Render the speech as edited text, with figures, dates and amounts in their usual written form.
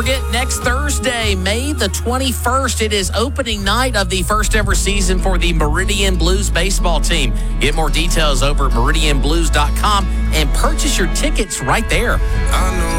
Forget next Thursday, May the 21st. It is opening night of the first ever season for the Meridian Blues baseball team. Get more details over at meridianblues.com and purchase your tickets right there. I know